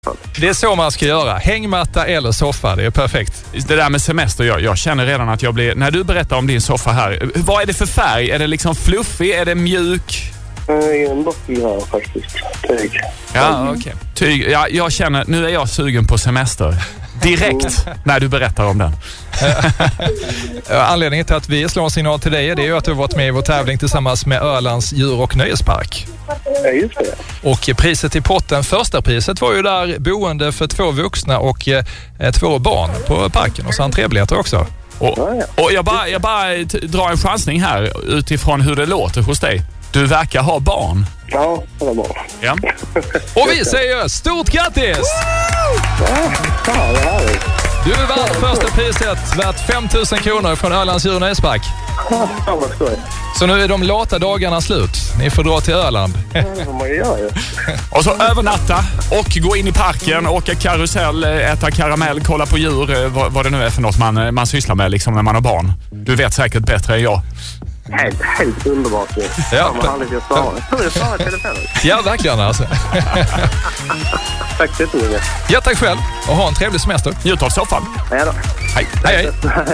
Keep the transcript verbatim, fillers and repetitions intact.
Det är så man ska göra. Hängmatta eller soffa, det är perfekt. Det där med semester, jag, jag känner redan att jag blir... När du berättar om din soffa här, vad är det för färg? Är det liksom fluffig? Är det mjuk? En bockig här faktiskt. Tyg. Ja, okej. Okay. Tyg. Ja, jag känner... Nu är jag sugen på semester. Direkt när du berättar om den. Anledningen till att vi slår en signal till dig är det ju att du har varit med i vår tävling tillsammans med Ölands djur- och nöjespark. Ja, just det. Och priset i potten, första priset var ju där boende för två vuxna och eh, två barn på parken och så entrébiljetter också. Och, och jag bara, jag bara drar en chansning här utifrån hur det låter hos dig. Du verkar ha barn. Ja, det var bra. Ja. Och vi säger stort grattis! Ja, fan, det här är... Du vann första priset värt fem tusen kronor från Ölands djur- och nöjespark. Ja, vad skoj. Så nu är de lata dagarna slut. Ni får dra till Öland. Ja, vad man gör ju. Och så övernatta och gå in i parken, åka karusell, äta karamell, kolla på djur, vad, vad det nu är för något man, man sysslar med liksom när man har barn. Du vet säkert bättre än jag. Helt, helt underbart. Ja, ja vad härligt jag svarar. Jag svarar i telefonen. Ja, verkligen alltså. Tack så jättemycket. Ja, tack själv. Och ha en trevlig semester. Njut av soffan. Ja då. Hej. Hej, hej.